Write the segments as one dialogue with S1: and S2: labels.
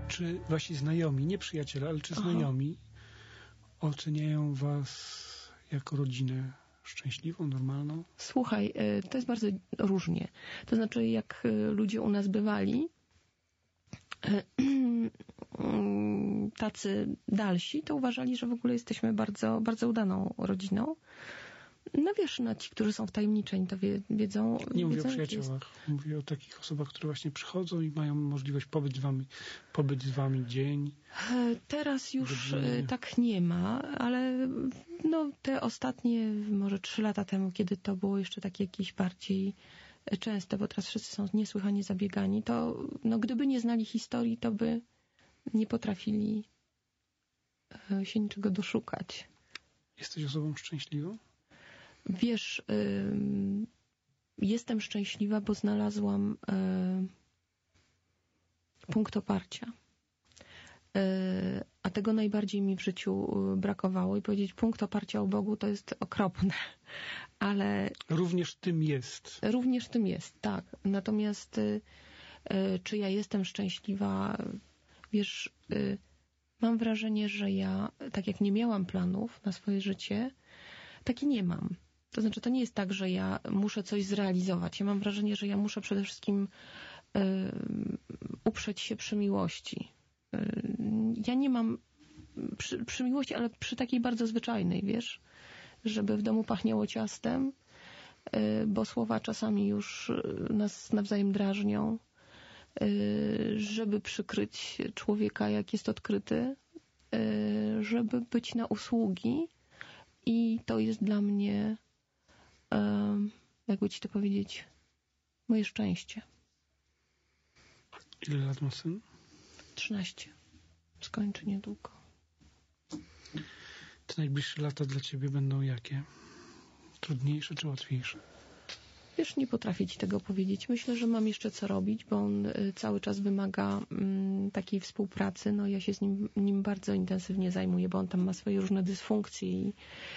S1: Czy wasi znajomi, nie przyjaciele, ale czy znajomi oceniają was jako rodzinę szczęśliwą, normalną?
S2: Słuchaj, to jest bardzo różnie. To znaczy, jak ludzie u nas bywali, tacy dalsi, to uważali, że w ogóle jesteśmy bardzo, bardzo udaną rodziną. No wiesz, ci, którzy są wtajemniczeni, to wiedzą...
S1: Nie mówię o przyjaciołach. Mówię o takich osobach, które właśnie przychodzą i mają możliwość pobyć z wami dzień.
S2: Teraz już tak nie ma, ale no, te ostatnie, może 3 lata temu, kiedy to było jeszcze takie jakieś bardziej częste, bo teraz wszyscy są niesłychanie zabiegani, to no, gdyby nie znali historii, to by nie potrafili się niczego doszukać.
S1: Jesteś osobą szczęśliwą?
S2: Wiesz, jestem szczęśliwa, bo znalazłam punkt oparcia. A tego najbardziej mi w życiu brakowało i powiedzieć punkt oparcia o Bogu to jest okropne, ale...
S1: Również tym jest.
S2: Również tym jest, tak. Natomiast czy ja jestem szczęśliwa? Wiesz, mam wrażenie, że ja, tak jak nie miałam planów na swoje życie, tak i nie mam. To znaczy, to nie jest tak, że ja muszę coś zrealizować. Ja mam wrażenie, że ja muszę przede wszystkim uprzeć się przy miłości. Ja nie mam przy miłości, ale przy takiej bardzo zwyczajnej, wiesz, żeby w domu pachniało ciastem, bo słowa czasami już nas nawzajem drażnią, żeby przykryć człowieka, jak jest odkryty, żeby być na usługi i to jest dla mnie, jakby ci to powiedzieć, moje szczęście.
S1: Ile lat ma syn?
S2: 13. Skończy niedługo.
S1: Te najbliższe lata dla ciebie będą jakie? Trudniejsze czy łatwiejsze?
S2: Wiesz, nie potrafię ci tego powiedzieć. Myślę, że mam jeszcze co robić, bo on cały czas wymaga takiej współpracy. No ja się z nim bardzo intensywnie zajmuję, bo on tam ma swoje różne dysfunkcje i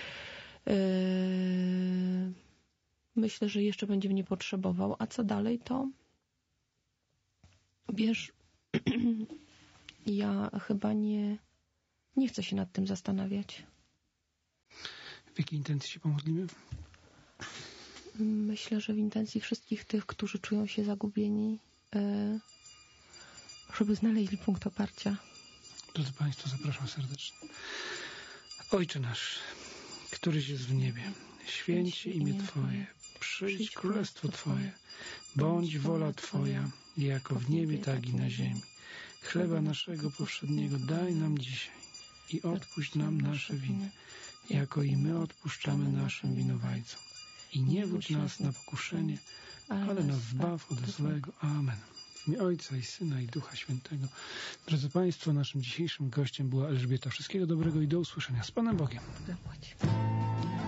S2: myślę, że jeszcze będzie mnie potrzebował. A co dalej, to wiesz, ja chyba nie chcę się nad tym zastanawiać.
S1: W jakiej intencji się pomodlimy?
S2: Myślę, że w intencji wszystkich tych, którzy czują się zagubieni, żeby znaleźli punkt oparcia.
S1: Drodzy Państwo, zapraszam serdecznie. Ojcze nasz, któryś jest w niebie, święć się imię Twoje, przyjdź królestwo Twoje, bądź wola Twoja, jako w niebie, tak i na ziemi. Chleba naszego powszedniego daj nam dzisiaj i odpuść nam nasze winy, jako i my odpuszczamy naszym winowajcom. I nie wódź nas na pokuszenie, ale nas zbaw od złego. Amen. W imię Ojca i Syna i Ducha Świętego. Drodzy Państwo, naszym dzisiejszym gościem była Elżbieta. Wszystkiego dobrego i do usłyszenia. Z Panem Bogiem.
S2: Zapłać.